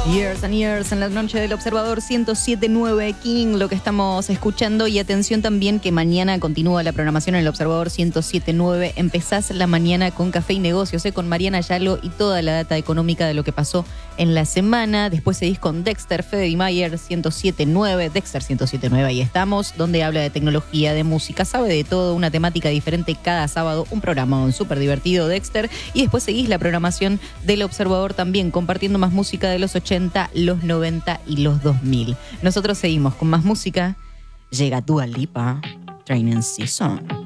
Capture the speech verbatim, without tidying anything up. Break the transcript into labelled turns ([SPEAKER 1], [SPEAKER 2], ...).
[SPEAKER 1] Years and Years en la noche del Observador ciento siete punto nueve King, lo que estamos escuchando. Y atención también que mañana continúa la programación en el Observador ciento siete punto nueve. Empezás la mañana con Café y Negocios, ¿eh? Con Mariana Yalo y toda la data económica de lo que pasó en la semana. Después seguís con Dexter, Fede y Mayer ciento siete punto nueve, Dexter ciento siete punto nueve, ahí estamos, donde habla de tecnología, de música, sabe de todo, una temática diferente cada sábado, un programa súper divertido, Dexter. Y después seguís la programación del Observador también, compartiendo más música de los ochenta, los noventa y los dos mil. Nosotros seguimos con más música. Llega Dua Lipa, Training Season.